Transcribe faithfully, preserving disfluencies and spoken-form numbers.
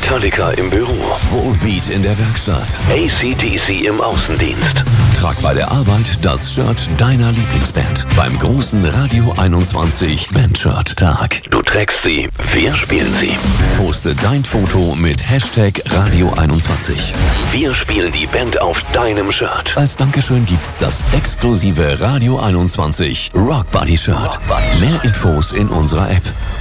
Metallica im Büro. Volbeat in der Werkstatt. A C D C im Außendienst. Trag bei der Arbeit das Shirt deiner Lieblingsband beim großen Radio einundzwanzig Bandshirt-Tag. Du trägst sie, wir spielen sie. Poste dein Foto mit Hashtag Radio einundzwanzig. Wir spielen die Band auf deinem Shirt. Als Dankeschön gibt's das exklusive Radio einundzwanzig Rock Buddy Shirt. Mehr Infos in unserer App.